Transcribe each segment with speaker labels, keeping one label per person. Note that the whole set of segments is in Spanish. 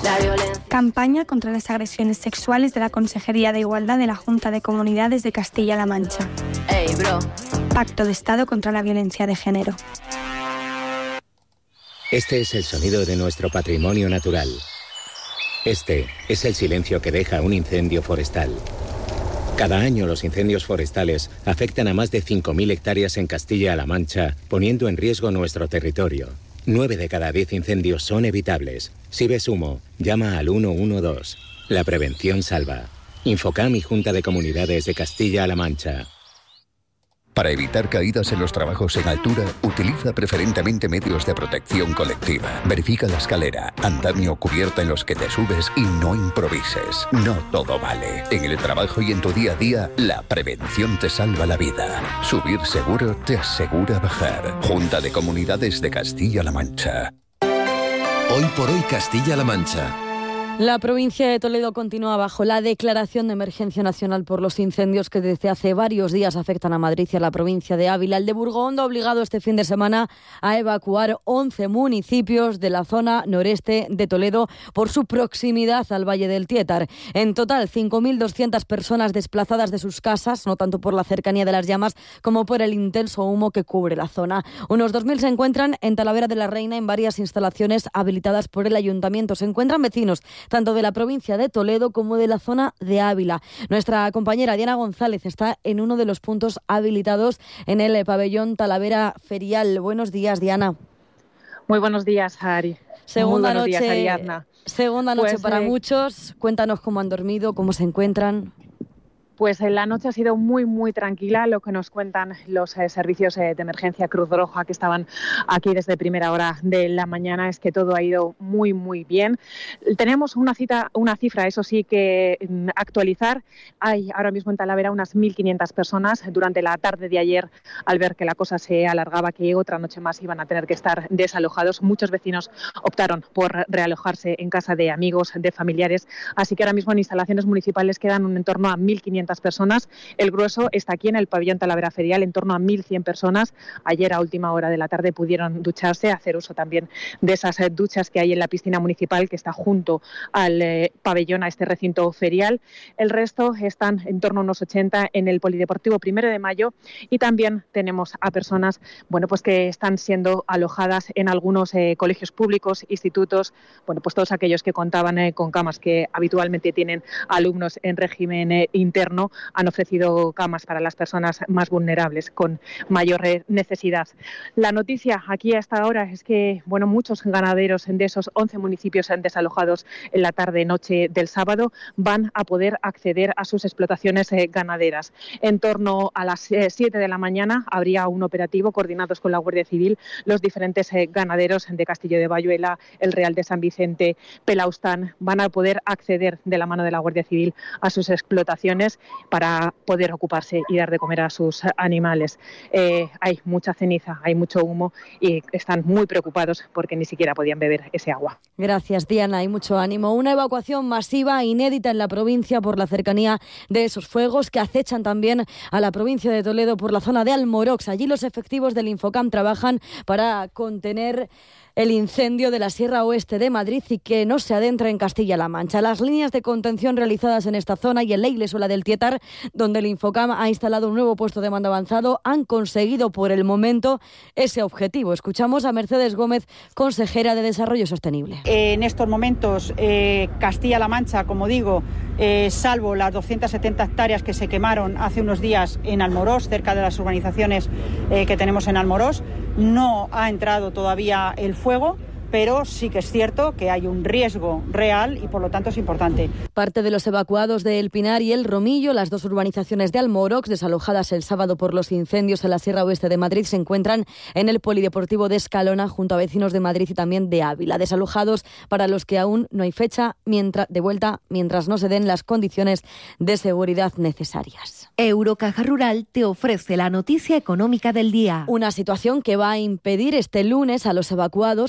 Speaker 1: Campaña contra las agresiones sexuales de la Consejería de Igualdad de la Junta de Comunidades de Castilla-La Mancha. Pacto de Estado contra la violencia de género.
Speaker 2: Este es el sonido de nuestro patrimonio natural. Este es el silencio que deja un incendio forestal. Cada año los incendios forestales afectan a más de 5.000 hectáreas en Castilla-La Mancha, poniendo en riesgo nuestro territorio. 9 de cada 10 incendios son evitables. Si ves humo, llama al 112. La prevención salva. Infocam y Junta de Comunidades de Castilla-La Mancha.
Speaker 3: Para evitar caídas en los trabajos en altura, utiliza preferentemente medios de protección colectiva. Verifica la escalera, andamio o cubierta en los que te subes y no improvises. No todo vale. En el trabajo y en tu día a día, la prevención te salva la vida. Subir seguro te asegura bajar. Junta de Comunidades de Castilla-La Mancha.
Speaker 4: Hoy por hoy Castilla-La Mancha.
Speaker 5: La provincia de Toledo continúa bajo la declaración de emergencia nacional por los incendios que desde hace varios días afectan a Madrid y a la provincia de Ávila. El de Burgondo ha obligado este fin de semana a evacuar 11 municipios de la zona noreste de Toledo por su proximidad al Valle del Tiétar. En total, 5.200 personas desplazadas de sus casas, no tanto por la cercanía de las llamas como por el intenso humo que cubre la zona. Unos 2.000 se encuentran en Talavera de la Reina en varias instalaciones habilitadas por el ayuntamiento. Se encuentran vecinos tanto de la provincia de Toledo como de la zona de Ávila. Nuestra compañera Diana González está en uno de los puntos habilitados en el pabellón Talavera Ferial. Buenos días, Diana.
Speaker 6: Muy buenos días, Ari.
Speaker 5: Segunda
Speaker 6: Muy buenos
Speaker 5: noche,
Speaker 6: días, Ariadna.
Speaker 5: Segunda noche para muchos. Cuéntanos cómo han dormido, cómo se encuentran.
Speaker 6: Pues la noche ha sido muy, muy tranquila, lo que nos cuentan los servicios de emergencia Cruz Roja que estaban aquí desde primera hora de la mañana, es que todo ha ido muy, muy bien. Tenemos una cifra, eso sí, que actualizar. Hay ahora mismo en Talavera unas 1.500 personas. Durante la tarde de ayer, al ver que la cosa se alargaba, que otra noche más iban a tener que estar desalojados, muchos vecinos optaron por realojarse en casa de amigos, de familiares. Así que ahora mismo en instalaciones municipales quedan en torno a 1.500 personas. El grueso está aquí en el pabellón Talavera Ferial, en torno a 1.100 personas. Ayer a última hora de la tarde pudieron ducharse, hacer uso también de esas duchas que hay en la piscina municipal que está junto al pabellón, a este recinto ferial. El resto están en torno a unos 80 en el Polideportivo 1 de Mayo y también tenemos a personas pues que están siendo alojadas en algunos colegios públicos, institutos, pues todos aquellos que contaban con camas, que habitualmente tienen alumnos en régimen interno, han ofrecido camas para las personas más vulnerables con mayor necesidad. La noticia aquí hasta ahora es que muchos ganaderos de esos 11 municipios desalojados en la tarde-noche del sábado van a poder acceder a sus explotaciones ganaderas. En torno a las 7 de la mañana habría un operativo coordinados con la Guardia Civil. Los diferentes ganaderos de Castillo de Bayuela, el Real de San Vicente, Pelaustán, van a poder acceder de la mano de la Guardia Civil a sus explotaciones para poder ocuparse y dar de comer a sus animales. Hay mucha ceniza, hay mucho humo y están muy preocupados porque ni siquiera podían beber ese agua.
Speaker 5: Gracias, Diana, y mucho ánimo. Una evacuación masiva, inédita en la provincia por la cercanía de esos fuegos que acechan también a la provincia de Toledo por la zona de Almorox. Allí los efectivos del Infocam trabajan para contener el incendio de la Sierra Oeste de Madrid y que no se adentra en Castilla-La Mancha. Las líneas de contención realizadas en esta zona y en la Iglesola del Tiétar, donde el Infocam ha instalado un nuevo puesto de mando avanzado, han conseguido por el momento ese objetivo. Escuchamos a Mercedes Gómez, consejera de Desarrollo Sostenible.
Speaker 7: En estos momentos, Castilla-La Mancha, como digo, salvo las 270 hectáreas que se quemaron hace unos días en Almorox, cerca de las urbanizaciones que tenemos en Almorox, no ha entrado todavía el fuego, pero sí que es cierto que hay un riesgo real y por lo tanto es importante.
Speaker 5: Parte de los evacuados de El Pinar y El Romillo, las dos urbanizaciones de Almorox, desalojadas el sábado por los incendios en la Sierra Oeste de Madrid, se encuentran en el Polideportivo de Escalona junto a vecinos de Madrid y también de Ávila. Desalojados para los que aún no hay fecha de vuelta mientras no se den las condiciones de seguridad necesarias.
Speaker 8: Eurocaja Rural te ofrece la noticia económica del día.
Speaker 5: Una situación que va a impedir este lunes a los evacuados incorporarse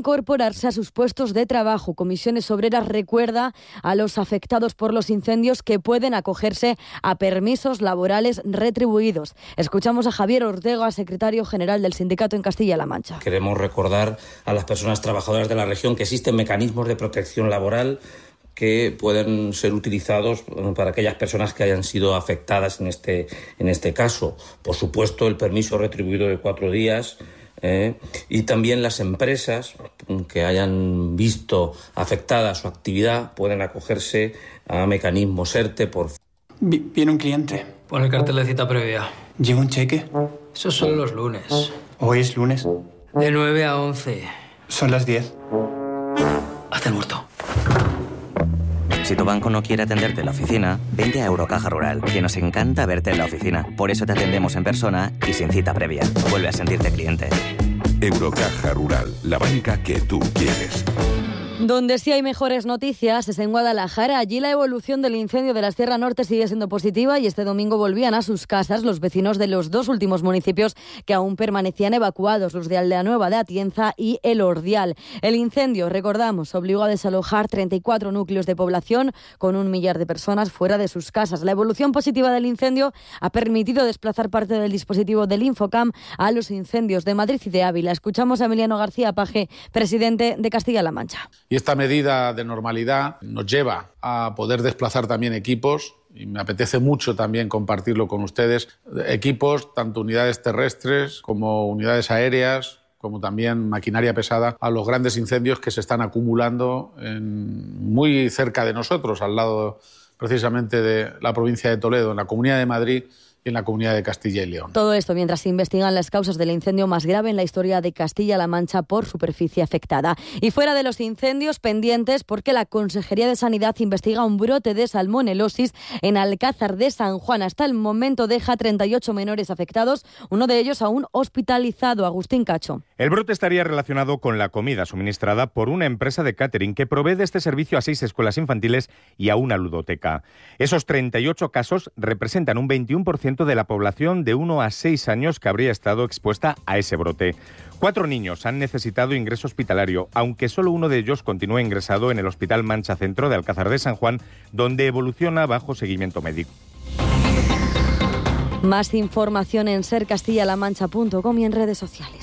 Speaker 5: reincorporarse a sus puestos de trabajo. Comisiones Obreras recuerda a los afectados por los incendios que pueden acogerse a permisos laborales retribuidos. Escuchamos a Javier Ortega, secretario general del sindicato en Castilla-La Mancha.
Speaker 9: Queremos recordar a las personas trabajadoras de la región que existen mecanismos de protección laboral que pueden ser utilizados para aquellas personas que hayan sido afectadas en este caso. Por supuesto, el permiso retribuido de 4 días y también las empresas que hayan visto afectada su actividad pueden acogerse a mecanismos ERTE.
Speaker 10: Viene un cliente.
Speaker 11: Pon el cartel de cita previa.
Speaker 10: ¿Llega un cheque?
Speaker 11: Eso son los lunes.
Speaker 10: ¿Hoy es lunes?
Speaker 11: De 9 a 11.
Speaker 10: Son las 10.
Speaker 11: Hazte el muerto.
Speaker 12: Si tu banco no quiere atenderte en la oficina, vente a Eurocaja Rural, que nos encanta verte en la oficina. Por eso te atendemos en persona y sin cita previa. Vuelve a sentirte cliente.
Speaker 13: Eurocaja Rural, la banca que tú quieres.
Speaker 5: Donde sí hay mejores noticias es en Guadalajara. Allí la evolución del incendio de la Sierra Norte sigue siendo positiva y este domingo volvían a sus casas los vecinos de los 2 últimos municipios que aún permanecían evacuados, los de Aldea Nueva de Atienza y El Ordial. El incendio, recordamos, obligó a desalojar 34 núcleos de población con 1 millar de personas fuera de sus casas. La evolución positiva del incendio ha permitido desplazar parte del dispositivo del Infocam a los incendios de Madrid y de Ávila. Escuchamos a Emiliano García Paje, presidente de Castilla-La Mancha.
Speaker 14: Y esta medida de normalidad nos lleva a poder desplazar también equipos, y me apetece mucho también compartirlo con ustedes, equipos, tanto unidades terrestres como unidades aéreas, como también maquinaria pesada, a los grandes incendios que se están acumulando muy cerca de nosotros, al lado precisamente de la provincia de Toledo, en la Comunidad de Madrid y en la Comunidad de Castilla y León.
Speaker 5: Todo esto mientras se investigan las causas del incendio más grave en la historia de Castilla-La Mancha por superficie afectada. Y fuera de los incendios, pendientes porque la Consejería de Sanidad investiga un brote de salmonelosis en Alcázar de San Juan. Hasta el momento deja 38 menores afectados, uno de ellos aún hospitalizado. Agustín Cacho.
Speaker 15: El brote estaría relacionado con la comida suministrada por una empresa de catering que provee de este servicio a 6 escuelas infantiles y a una ludoteca. Esos 38 casos representan un 21% de la población de 1 a 6 años que habría estado expuesta a ese brote. 4 niños han necesitado ingreso hospitalario, aunque solo uno de ellos continúa ingresado en el Hospital Mancha Centro de Alcázar de San Juan, donde evoluciona bajo seguimiento médico.
Speaker 5: Más información en sercastillalamancha.com y en redes sociales.